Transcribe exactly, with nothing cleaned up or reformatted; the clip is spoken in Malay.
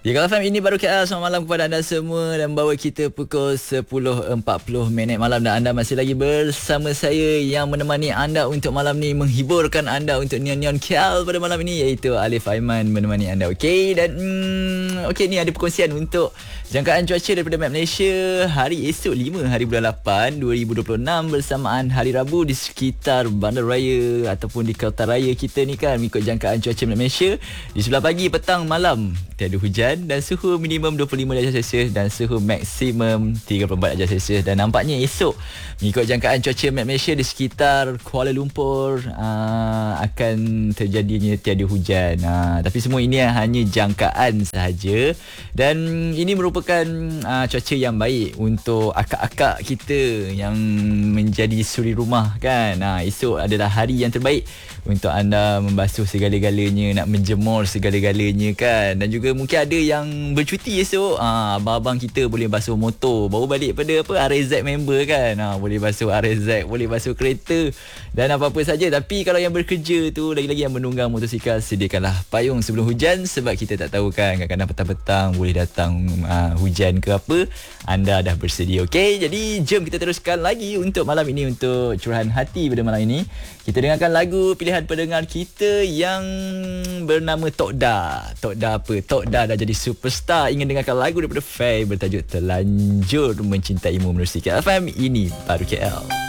Ya, Kalau F M ini baru K L. Selamat malam kepada anda semua dan bawa kita pukul sepuluh empat puluh minit malam dan anda masih lagi bersama saya yang menemani anda untuk malam ni, menghiburkan anda untuk Neon-Neon K L pada malam ini, iaitu Alif Aiman menemani anda. Okey, dan hmm, okey, ni ada perkongsian untuk jangkaan cuaca daripada Map Malaysia hari esok lima hari bulan lapan dua ribu dua puluh enam bersamaan hari Rabu di sekitar Bandaraya ataupun di Kota Raya kita ni kan, mengikut jangkaan cuaca Map Malaysia. Di sebelah pagi, petang, malam tiada hujan dan suhu minimum dua puluh lima darjah Celsius dan suhu maksimum tiga puluh empat darjah Celsius. Dan nampaknya esok mengikut jangkaan cuaca Map Malaysia di sekitar Kuala Lumpur aa, akan terjadinya tiada hujan. Aa, tapi semua ini hanya jangkaan sahaja dan ini merupakan aa, cuaca yang baik untuk akak-akak kita yang menjadi suri rumah kan. Aa, esok adalah hari yang terbaik untuk anda membasuh segala-galanya, nak menjemur segala-galanya kan. Dan juga mungkin ada yang bercuti esok, ha, abang-abang kita boleh basuh motor baru balik pada apa R Z member kan, ha, boleh basuh R Z, boleh basuh kereta dan apa-apa saja. Tapi kalau yang bekerja tu, lagi-lagi yang menunggang motosikal, sediakanlah payung sebelum hujan, sebab kita tak tahu kan, kadang-kadang petang-petang boleh datang ha, hujan ke apa. Anda dah bersedia. Okey, jadi jom kita teruskan lagi untuk malam ini, untuk curahan hati pada malam ini. Kita dengarkan lagu pilihan pendengar kita yang bernama Tok Da. Tok Da apa? Tok Da dah jadi superstar. Ingin dengarkan lagu daripada Faye bertajuk Terlanjur Mencintaimu menerusi K L F M. Ini baru K L.